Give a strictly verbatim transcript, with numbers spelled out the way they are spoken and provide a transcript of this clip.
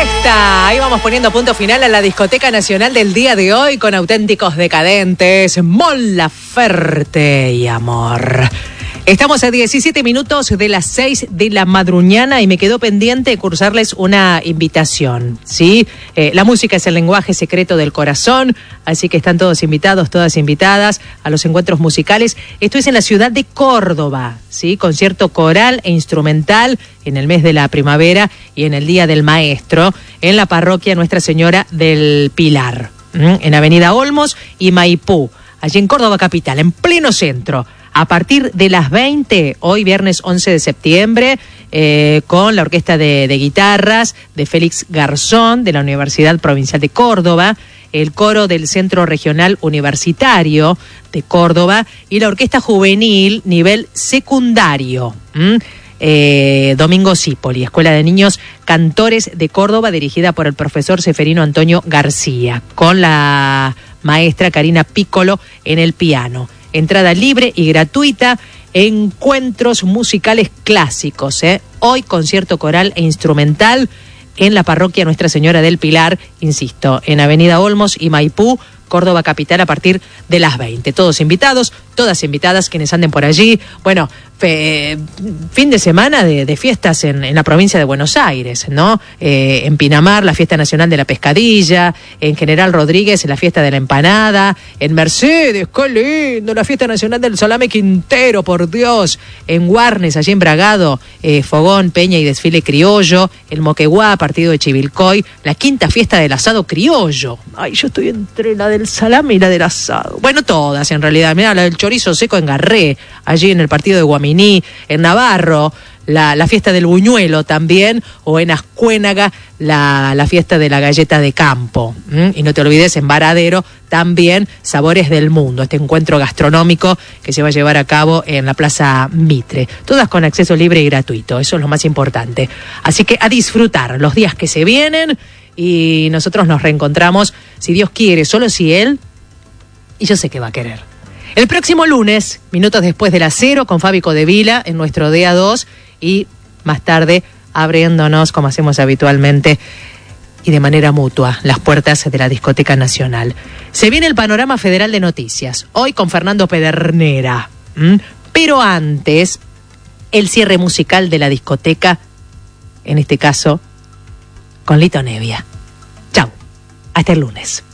fiesta. Ahí vamos poniendo punto final a la discoteca nacional del día de hoy con auténticos decadentes, Mon Laferte y Amor. Estamos a diecisiete minutos de las seis de la madruñana y me quedó pendiente cursarles una invitación, ¿sí? Eh, la música es el lenguaje secreto del corazón, así que están todos invitados, todas invitadas a los encuentros musicales. Esto es en la ciudad de Córdoba, ¿sí? Concierto coral e instrumental en el mes de la primavera y en el Día del Maestro en la parroquia Nuestra Señora del Pilar, ¿m? En Avenida Olmos y Maipú, allí en Córdoba capital, en pleno centro. A partir de las veinte, hoy viernes once de septiembre, eh, con la Orquesta de, de Guitarras de Félix Garzón, de la Universidad Provincial de Córdoba, el Coro del Centro Regional Universitario de Córdoba y la Orquesta Juvenil Nivel Secundario. ¿Mm? Eh, Domingo Cipoli, Escuela de Niños Cantores de Córdoba, dirigida por el profesor Seferino Antonio García, con la maestra Karina Piccolo en el piano. Entrada libre y gratuita, encuentros musicales clásicos, ¿eh? Hoy concierto coral e instrumental en la parroquia Nuestra Señora del Pilar, insisto, en Avenida Olmos y Maipú, Córdoba capital, a partir de las veinte. Todos invitados, todas invitadas, quienes anden por allí. Bueno, fe, fin de semana de, de fiestas en, en la provincia de Buenos Aires, ¿no? Eh, en Pinamar, la fiesta nacional de la pescadilla, en General Rodríguez, la fiesta de la empanada, en Mercedes, qué lindo, la fiesta nacional del salame Quintero, por Dios, en Guarnes, allí en Bragado, eh, fogón, peña y desfile criollo, en Moquegua, partido de Chivilcoy, la quinta fiesta del asado criollo. Ay, yo estoy entre la del salame y la del asado. Bueno, todas en realidad. Mirá, la del chorizo seco en Garré, allí en el partido de Guaminí, en Navarro, la, la fiesta del buñuelo también, o en Ascuénaga, la, la fiesta de la galleta de campo. ¿Mm? Y no te olvides, en Varadero, también Sabores del Mundo, este encuentro gastronómico que se va a llevar a cabo en la Plaza Mitre. Todas con acceso libre y gratuito, eso es lo más importante. Así que a disfrutar los días que se vienen. Y nosotros nos reencontramos, si Dios quiere, solo si Él, y yo sé que va a querer. El próximo lunes, minutos después de las cero, con Fabi Codevila en nuestro D A dos, y más tarde abriéndonos, como hacemos habitualmente, y de manera mutua, las puertas de la Discoteca Nacional. Se viene el panorama federal de noticias, hoy con Fernando Pedernera. ¿Mm? Pero antes, el cierre musical de la discoteca, en este caso, con Lito Nevia. Chau, hasta el lunes.